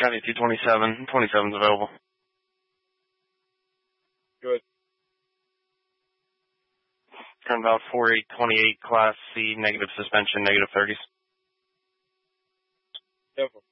Copy 227. 27's available. Good. Turnabout 4828, Class C, negative suspension, negative 30s. Careful.